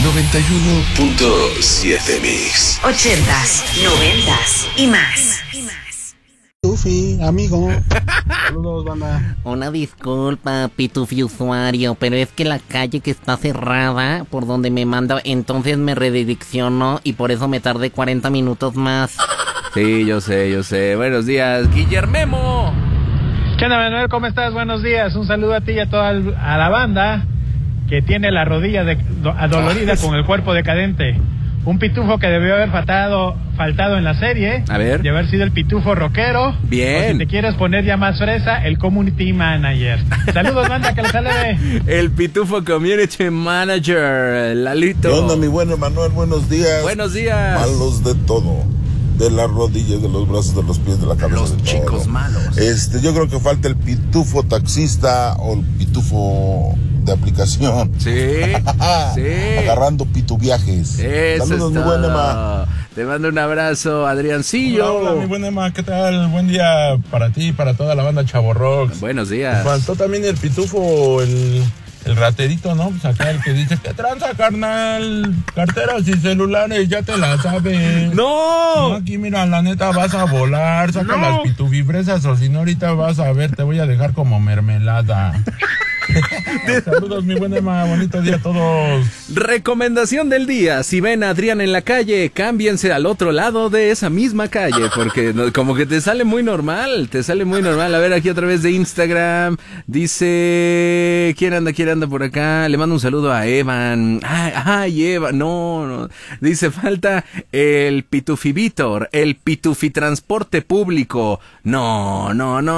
91.7 Mix. 80s, 90s y más. Pitufi, amigo. Saludos, banda. Una disculpa, Pitufi usuario, pero es que la calle que está cerrada por donde me manda, entonces me redireccionó y por eso me tardé 40 minutos más. Sí, yo sé. Buenos días, Guillermemo. ¿Qué onda, Manuel? ¿Cómo estás? Buenos días. Un saludo a ti y a toda a la banda que tiene la rodilla adolorida con el cuerpo decadente. Un pitufo que debió haber faltado en la serie. A ver. De haber sido el pitufo rockero. Bien. O si te quieres poner ya más fresa, el community manager. Saludos, banda, que les sale. El pitufo community manager, Lalito. ¿Qué onda, mi buen Emanuel? Buenos días. Buenos días. Malos de todo. De las rodillas, de los brazos, de los pies, de la cabeza. Los de chicos todo. malos. Yo creo que falta el pitufo taxista o el pitufo de aplicación. Sí. Agarrando pituviajes. Saludos, mi buen Ema. Te mando un abrazo, Adriancillo. Hola, mi buen Ema, ¿qué tal? Buen día para ti y para toda la banda Chavo Rocks. Buenos días. Faltó también el pitufo, el raterito, ¿no? Pues acá el que dice, ¿qué tranza, carnal? Carteras y celulares, ya te la sabes. ¡No! Aquí, mira, la neta, vas a volar, saca las pitufibresas, o si no, ahorita vas a ver, te voy a dejar como mermelada. Saludos, mi buen Ema, bonito día a todos. Recomendación del día: si ven a Adrián en la calle, cámbiense al otro lado de esa misma calle, porque como que te sale muy normal. A ver, aquí otra vez de Instagram, dice, ¿quién anda por acá? Le mando un saludo a Evan. Ay, Evan, no, dice, falta el Pitufi Víctor, el Pitufi Transporte Público. No,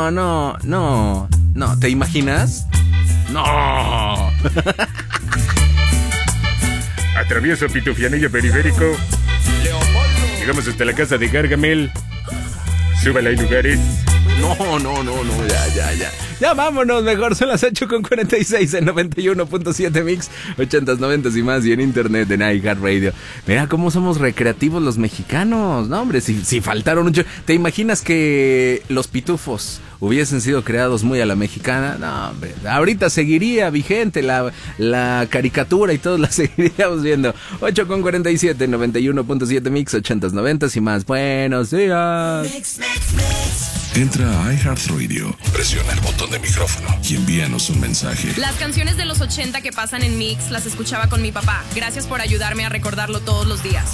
¿te imaginas? ¡No! Atravieso Pitufianillo Periférico. Llegamos hasta la casa de Gargamel. Súbala, hay lugares. No, ya. Ya vámonos, mejor son las 8:46 en 91.7 Mix, 80s, 90s y más, y en internet en iHeartRadio. Mira cómo somos recreativos los mexicanos, no hombre, si faltaron mucho. ¿Te imaginas que los pitufos hubiesen sido creados muy a la mexicana? No, hombre, ahorita seguiría vigente la caricatura y todos la seguiríamos viendo. 8:47, 91.7 Mix, 80s, 90s y más. Buenos días. Entra a iHeartRadio, presiona el botón de micrófono y envíanos un mensaje. Las canciones de los 80 que pasan en Mix las escuchaba con mi papá. Gracias por ayudarme a recordarlo todos los días.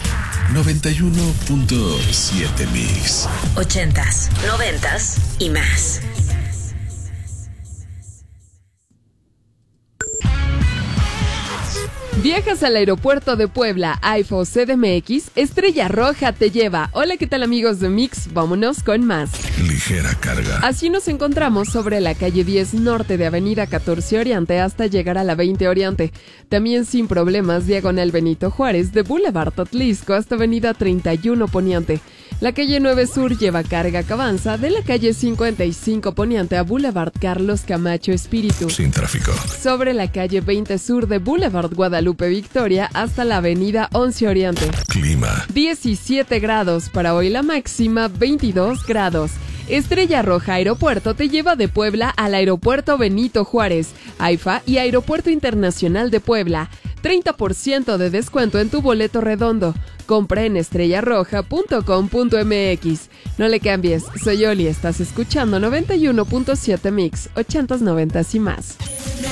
91.7 Mix. 80s, 90s y más. Viajas al aeropuerto de Puebla, AIFA CDMX, Estrella Roja te lleva. Hola, ¿qué tal, amigos de Mix? Vámonos con más. Ligera carga. Así nos encontramos sobre la calle 10 norte de Avenida 14 Oriente hasta llegar a la 20 Oriente. También sin problemas, diagonal Benito Juárez, de Boulevard Atlisco hasta Avenida 31 Poniente. La calle 9 Sur lleva carga que avanza de la calle 55 Poniente a Boulevard Carlos Camacho Espíritu. Sin tráfico. Sobre la calle 20 Sur de Boulevard Guadalupe Victoria hasta la avenida 11 Oriente. Clima. 17 grados, para hoy la máxima 22 grados. Estrella Roja Aeropuerto te lleva de Puebla al Aeropuerto Benito Juárez, AIFA y Aeropuerto Internacional de Puebla. 30% de descuento en tu boleto redondo. Compra en estrellarroja.com.mx. No le cambies, soy Oli, estás escuchando 91.7 Mix, 80s, 90s y más.